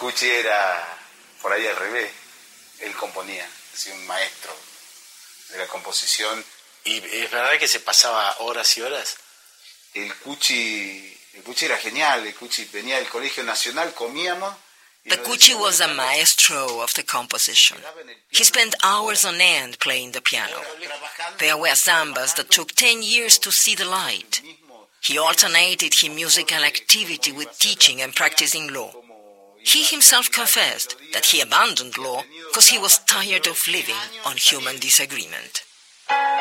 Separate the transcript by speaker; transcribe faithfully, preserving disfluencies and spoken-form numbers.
Speaker 1: Cuchi era por ahí al revés. Él componía, es un maestro de la composición.
Speaker 2: ¿Y es verdad que se pasaba horas y horas?
Speaker 1: El Cuchi, el Cuchi era genial. El Cuchi venía del Colegio Nacional, comíamos.
Speaker 3: The Cuchi was a maestro of the composition. He spent hours on end playing the piano. There were zambas that took ten years to see the light. He alternated his musical activity with teaching and practicing law. He himself confessed that he abandoned law because he was tired of living on human disagreement.